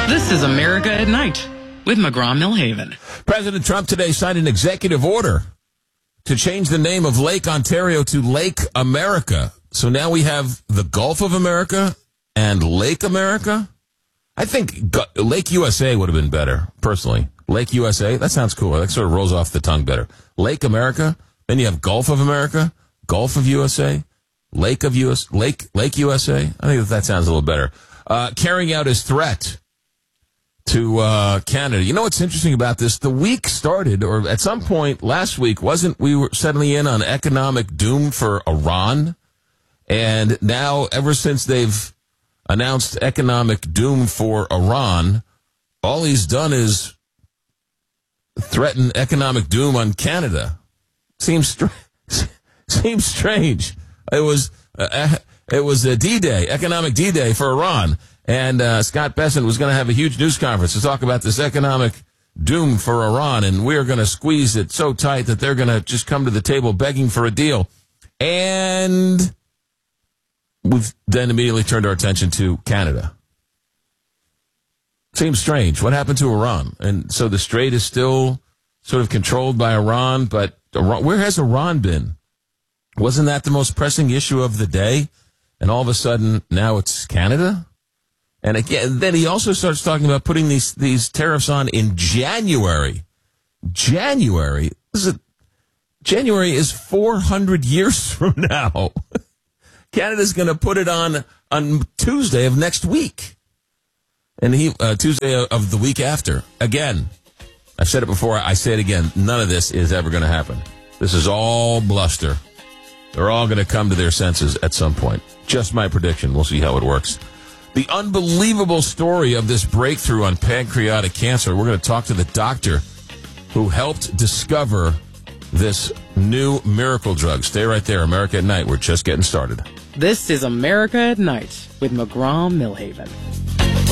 This is America at Night with McGraw-Millhaven. President Trump today signed an executive order to change the name of Lake Ontario to Lake America. So now we have the Gulf of America and Lake America. I think Lake USA would have been better, personally. Lake USA, that sounds cooler. That sort of rolls off the tongue better. Lake America, then you have Gulf of America, Gulf of USA, Lake USA. I think that sounds a little better. Carrying out his threat to Canada. You know what's interesting about this? The week started, or at some point last week, we were suddenly in on economic doom for Iran? And now, ever since they've announced economic doom for Iran, all he's done is threaten economic doom on Canada. Seems strange. It was a D-Day, economic D-Day for Iran. And Scott Bessent was going to have a huge news conference to talk about this economic doom for Iran, and we're going to squeeze it so tight that they're going to just come to the table begging for a deal. And we've then immediately turned our attention to Canada. Seems strange. What happened to Iran? And so the strait is still sort of controlled by Iran, but where has Iran been? Wasn't that the most pressing issue of the day? And all of a sudden, now it's Canada? And again, then he also starts talking about putting these tariffs on in January. January is 400 years from now. Canada's going to put it on Tuesday of next week. And Tuesday of the week after. Again, I've said it before, I say it again, none of this is ever going to happen. This is all bluster. They're all going to come to their senses at some point. Just my prediction. We'll see how it works. The unbelievable story of this breakthrough on pancreatic cancer. We're going to talk to the doctor who helped discover this new miracle drug. Stay right there. America at Night. We're just getting started. This is America at Night with McGraw-Millhaven.